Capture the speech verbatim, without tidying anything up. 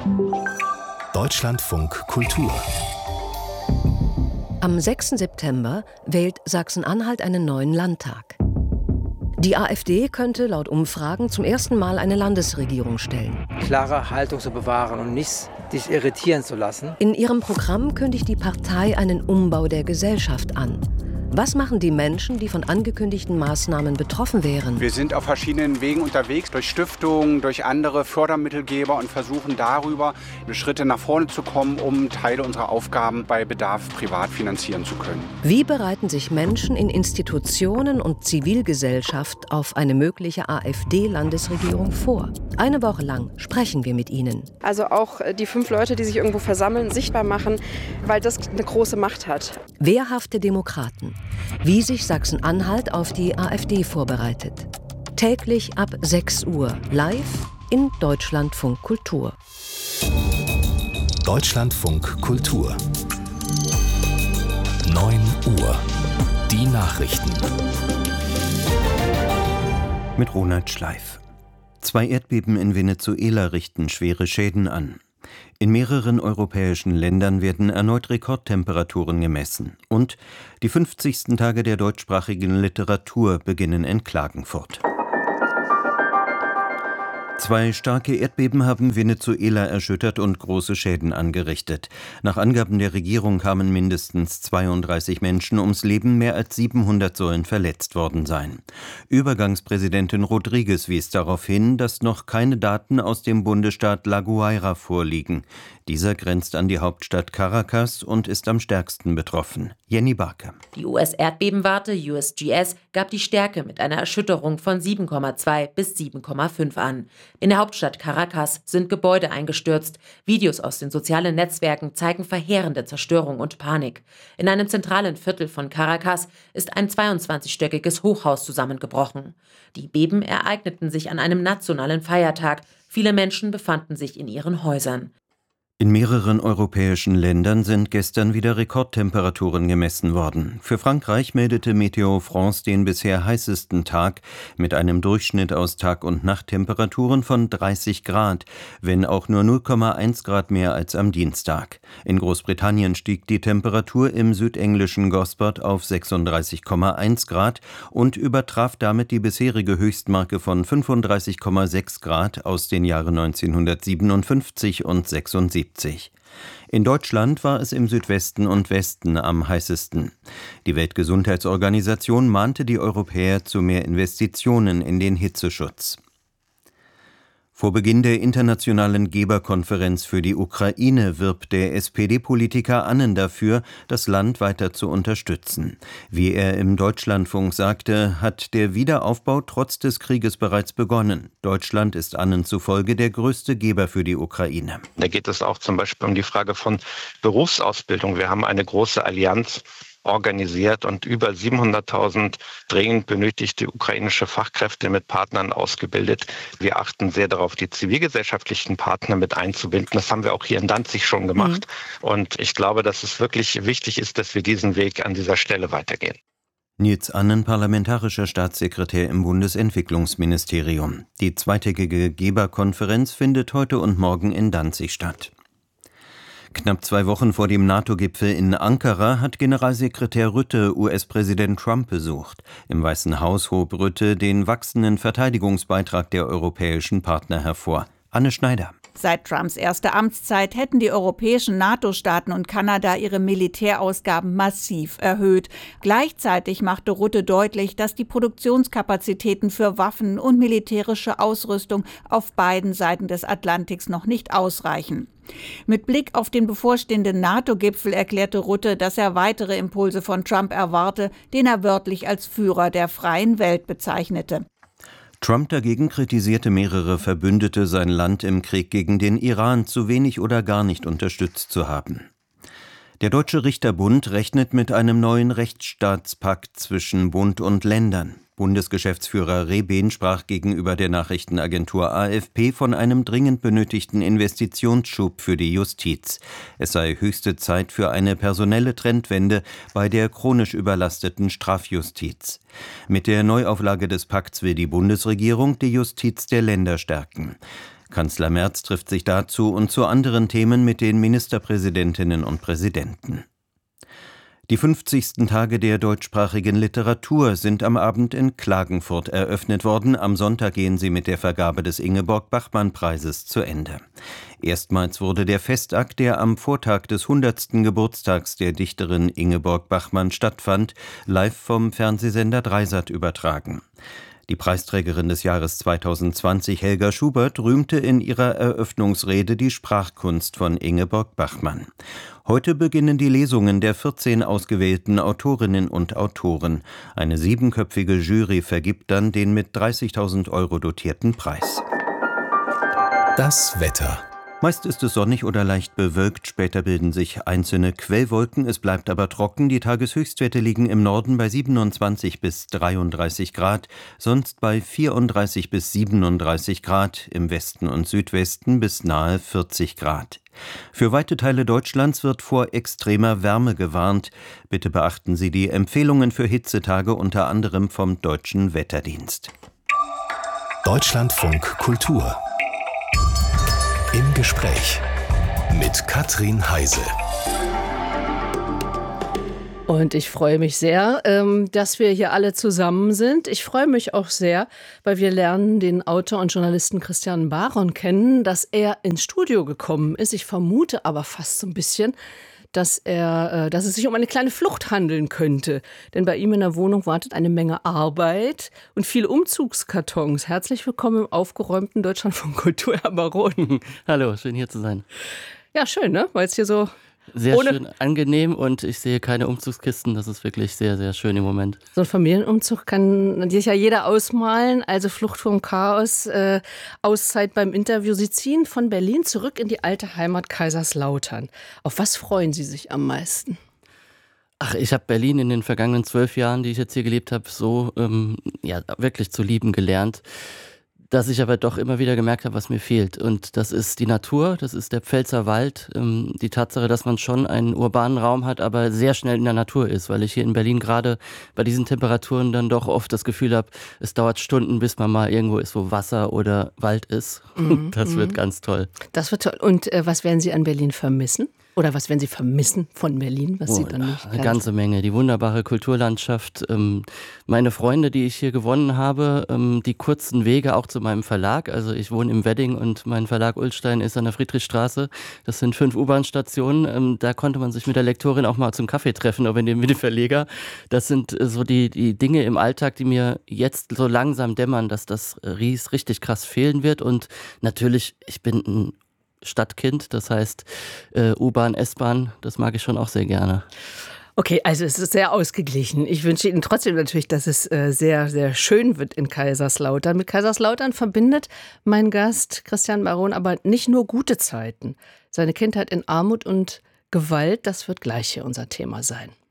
Deutschlandfunk Kultur. Am sechsten September wählt Sachsen-Anhalt einen neuen Landtag. Die AfD könnte laut Umfragen zum ersten Mal eine Landesregierung stellen. Klare Haltung zu bewahren und nicht dich irritieren zu lassen. In ihrem Programm kündigt die Partei einen Umbau der Gesellschaft an. Was machen die Menschen, die von angekündigten Maßnahmen betroffen wären? Wir sind auf verschiedenen Wegen unterwegs, durch Stiftungen, durch andere Fördermittelgeber und versuchen darüber Schritte nach vorne zu kommen, um Teile unserer Aufgaben bei Bedarf privat finanzieren zu können. Wie bereiten sich Menschen in Institutionen und Zivilgesellschaft auf eine mögliche AfD-Landesregierung vor? Eine Woche lang sprechen wir mit ihnen. Also auch die fünf Leute, die sich irgendwo versammeln, sichtbar machen, weil das eine große Macht hat. Wehrhafte Demokraten. Wie sich Sachsen-Anhalt auf die AfD vorbereitet. Täglich ab sechs Uhr live in Deutschlandfunk Kultur. Deutschlandfunk Kultur. neun Uhr. Die Nachrichten. Mit Ronald Schleif. Zwei Erdbeben in Venezuela richten schwere Schäden an. In mehreren europäischen Ländern werden erneut Rekordtemperaturen gemessen. Und die fünfzigsten Tage der deutschsprachigen Literatur beginnen in Klagenfurt. Zwei starke Erdbeben haben Venezuela erschüttert und große Schäden angerichtet. Nach Angaben der Regierung kamen mindestens zweiunddreißig Menschen ums Leben, mehr als siebenhundert sollen verletzt worden sein. Übergangspräsidentin Rodriguez wies darauf hin, dass noch keine Daten aus dem Bundesstaat La Guaira vorliegen. Dieser grenzt an die Hauptstadt Caracas und ist am stärksten betroffen. Jenny Barke. Die U S-Erdbebenwarte U S G S gab die Stärke mit einer Erschütterung von sieben Komma zwei bis sieben Komma fünf an. In der Hauptstadt Caracas sind Gebäude eingestürzt. Videos aus den sozialen Netzwerken zeigen verheerende Zerstörung und Panik. In einem zentralen Viertel von Caracas ist ein zweiundzwanzigstöckiges Hochhaus zusammengebrochen. Die Beben ereigneten sich an einem nationalen Feiertag. Viele Menschen befanden sich in ihren Häusern. In mehreren europäischen Ländern sind gestern wieder Rekordtemperaturen gemessen worden. Für Frankreich meldete Météo France den bisher heißesten Tag mit einem Durchschnitt aus Tag- und Nachttemperaturen von dreißig Grad, wenn auch nur null Komma eins Grad mehr als am Dienstag. In Großbritannien stieg die Temperatur im südenglischen Gosford auf sechsunddreißig Komma eins Grad und übertraf damit die bisherige Höchstmarke von fünfunddreißig Komma sechs Grad aus den Jahren neunzehnhundertsiebenundfünfzig und sechsundsiebzig. In Deutschland war es im Südwesten und Westen am heißesten. Die Weltgesundheitsorganisation mahnte die Europäer zu mehr Investitionen in den Hitzeschutz. Vor Beginn der internationalen Geberkonferenz für die Ukraine wirbt der S P D-Politiker Annen dafür, das Land weiter zu unterstützen. Wie er im Deutschlandfunk sagte, hat der Wiederaufbau trotz des Krieges bereits begonnen. Deutschland ist Annen zufolge der größte Geber für die Ukraine. Da geht es auch zum Beispiel um die Frage von Berufsausbildung. Wir haben eine große Allianz organisiert und über siebenhunderttausend dringend benötigte ukrainische Fachkräfte mit Partnern ausgebildet. Wir achten sehr darauf, die zivilgesellschaftlichen Partner mit einzubinden. Das haben wir auch hier in Danzig schon gemacht. Mhm. Und ich glaube, dass es wirklich wichtig ist, dass wir diesen Weg an dieser Stelle weitergehen. Nils Annen, parlamentarischer Staatssekretär im Bundesentwicklungsministerium. Die zweitägige Geberkonferenz findet heute und morgen in Danzig statt. Knapp zwei Wochen vor dem NATO-Gipfel in Ankara hat Generalsekretär Rutte U S-Präsident Trump besucht. Im Weißen Haus hob Rutte den wachsenden Verteidigungsbeitrag der europäischen Partner hervor. Anne Schneider. Seit Trumps erster Amtszeit hätten die europäischen NATO-Staaten und Kanada ihre Militärausgaben massiv erhöht. Gleichzeitig machte Rutte deutlich, dass die Produktionskapazitäten für Waffen und militärische Ausrüstung auf beiden Seiten des Atlantiks noch nicht ausreichen. Mit Blick auf den bevorstehenden NATO-Gipfel erklärte Rutte, dass er weitere Impulse von Trump erwarte, den er wörtlich als Führer der freien Welt bezeichnete. Trump dagegen kritisierte mehrere Verbündete, sein Land im Krieg gegen den Iran zu wenig oder gar nicht unterstützt zu haben. Der Deutsche Richterbund rechnet mit einem neuen Rechtsstaatspakt zwischen Bund und Ländern. Bundesgeschäftsführer Rehben sprach gegenüber der Nachrichtenagentur A F P von einem dringend benötigten Investitionsschub für die Justiz. Es sei höchste Zeit für eine personelle Trendwende bei der chronisch überlasteten Strafjustiz. Mit der Neuauflage des Pakts will die Bundesregierung die Justiz der Länder stärken. Kanzler Merz trifft sich dazu und zu anderen Themen mit den Ministerpräsidentinnen und Präsidenten. Die fünfzigsten Tage der deutschsprachigen Literatur sind am Abend in Klagenfurt eröffnet worden. Am Sonntag gehen sie mit der Vergabe des Ingeborg-Bachmann-Preises zu Ende. Erstmals wurde der Festakt, der am Vortag des hundertsten Geburtstags der Dichterin Ingeborg Bachmann stattfand, live vom Fernsehsender Dreisat übertragen. Die Preisträgerin des Jahres zweitausendzwanzig, Helga Schubert, rühmte in ihrer Eröffnungsrede die Sprachkunst von Ingeborg Bachmann. Heute beginnen die Lesungen der vierzehn ausgewählten Autorinnen und Autoren. Eine siebenköpfige Jury vergibt dann den mit dreißigtausend Euro dotierten Preis. Das Wetter. Meist ist es sonnig oder leicht bewölkt, später bilden sich einzelne Quellwolken, es bleibt aber trocken. Die Tageshöchstwerte liegen im Norden bei siebenundzwanzig bis dreiunddreißig Grad, sonst bei vierunddreißig bis siebenunddreißig Grad, im Westen und Südwesten bis nahe vierzig Grad. Für weite Teile Deutschlands wird vor extremer Wärme gewarnt. Bitte beachten Sie die Empfehlungen für Hitzetage unter anderem vom Deutschen Wetterdienst. Deutschlandfunk Kultur. Im Gespräch mit Katrin Heise. Und ich freue mich sehr, dass wir hier alle zusammen sind. Ich freue mich auch sehr, weil wir lernen den Autor und Journalisten Christian Baron kennen, dass er ins Studio gekommen ist. Ich vermute aber fast so ein bisschen, dass, er, dass es sich um eine kleine Flucht handeln könnte. Denn bei ihm in der Wohnung wartet eine Menge Arbeit und viele Umzugskartons. Herzlich willkommen im aufgeräumten Deutschlandfunk Kultur, Herr Baron. Hallo, schön hier zu sein. Ja, schön, ne? Weil es hier so sehr ohne schön angenehm und ich sehe keine Umzugskisten. Das ist wirklich sehr, sehr schön im Moment. So ein Familienumzug kann sich ja jeder ausmalen. Also Flucht vom Chaos, äh, Auszeit beim Interview. Sie ziehen von Berlin zurück in die alte Heimat Kaiserslautern. Auf was freuen Sie sich am meisten? Ach, ich habe Berlin in den vergangenen zwölf Jahren, die ich jetzt hier gelebt habe, so ähm, ja, wirklich zu lieben gelernt, dass ich aber doch immer wieder gemerkt habe, was mir fehlt. Und das ist die Natur, das ist der Pfälzer Wald, ähm, die Tatsache, dass man schon einen urbanen Raum hat, aber sehr schnell in der Natur ist, weil ich hier in Berlin gerade bei diesen Temperaturen dann doch oft das Gefühl habe, es dauert Stunden, bis man mal irgendwo ist, wo Wasser oder Wald ist. Mhm, das wird ganz toll. Das wird toll. Und äh, was werden Sie an Berlin vermissen? Oder was werden Sie vermissen von Berlin, was oh, Sie dann nicht Eine ganze Menge. Die wunderbare Kulturlandschaft, ähm, meine Freunde, die ich hier gewonnen habe, ähm, die kurzen Wege auch zu meinem Verlag. Also ich wohne im Wedding und mein Verlag Ullstein ist an der Friedrichstraße. Das sind fünf U-Bahn-Stationen. Ähm, da konnte man sich mit der Lektorin auch mal zum Kaffee treffen, aber mit dem Verleger. Das sind äh, so die, die Dinge im Alltag, die mir jetzt so langsam dämmern, dass das Ries richtig krass fehlen wird. Und natürlich, ich bin ein Stadtkind, das heißt äh, U-Bahn, S-Bahn, das mag ich schon auch sehr gerne. Okay, also es ist sehr ausgeglichen. Ich wünsche Ihnen trotzdem natürlich, dass es äh, sehr, sehr schön wird in Kaiserslautern. Mit Kaiserslautern verbindet mein Gast Christian Baron aber nicht nur gute Zeiten. Seine Kindheit in Armut und Gewalt, das wird gleich hier unser Thema sein.